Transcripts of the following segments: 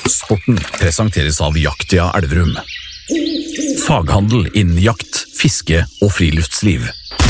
Sporten presenteres av Jaktia Elverum. Faghandel innen jakt, fiske og friluftsliv.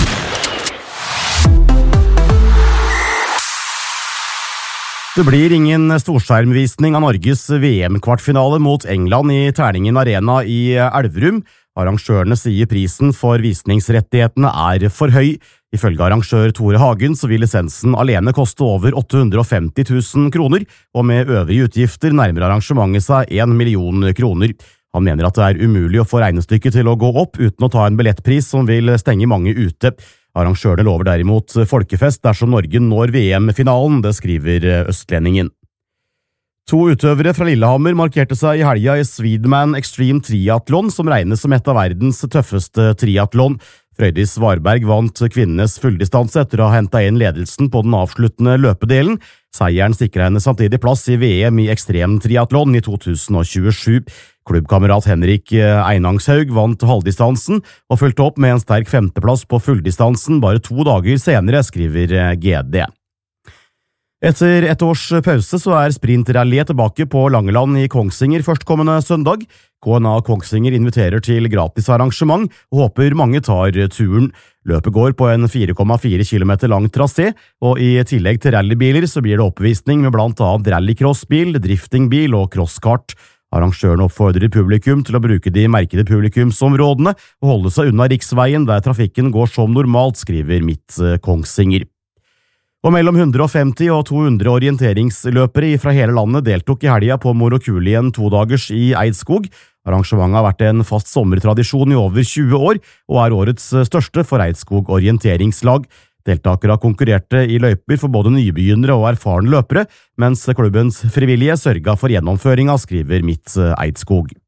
Det blir ingen storskjermvisning av Norges VM-kvartfinale mot England i Terningen Arena i Elverum. Arrangørene sier prisen for visningsrettighetene er for høy. Ifølge arrangør Tore Hagen så vil lisensen alene koste over 850 000 kroner, og med øvrige utgifter nærmer arrangementet seg 1 million kroner. Han mener at det er umulig å få regnestykket til å gå opp uten å ta en billettpris som vil stenge mange ute. Arrangørene lover derimot folkefest dersom Norge når VM-finalen, det skriver Østlendingen. 2 utøvere fra Lillehammer markerte seg i helga i Swedman Extreme Triathlon, som regnes som et av verdens tøffeste triathlon. Frøydis Varberg vant kvinnenes fulldistanse etter å ha hentet inn ledelsen på den avsluttende løpedelen. Seieren sikret henne samtidig plass i VM i ekstrem triathlon i 2027. Klubbkamerat Henrik Einangshaug vant halvdistansen og fulgte opp med en sterk 5. plass på fulldistansen bare 2 dager senere, skriver GD. Etter 1 års pause så er sprintrallyet tilbake på Langeland i Kongsvinger førstkommende søndag. KNA Kongsvinger inviterer til gratis arrangement og håper mange tar turen. Løpet går på en 4,4 kilometer lang trasé, og i tillegg til rallybiler så blir det oppvisning med blant annet rallycrossbil, driftingbil og crosskart. Arrangøren oppfordrer publikum til å bruke de merkede publikumsområdene og holde seg unna riksveien der trafikken går som normalt, skriver Midt Kongsvinger. Og mellom 150 og 200 orienteringsløpere fra hele landet deltok i helga på Morokulien 2 dagers i Eidskog. Arrangementet har vært en fast sommertradisjon i over 20 år, og er årets største for Eidskog orienteringslag. Deltakere konkurrerte i løyper for både nybegynnere og erfarne løpere, mens klubbens frivillige sørga for gjennomføringa, skriver Midt Eidskog.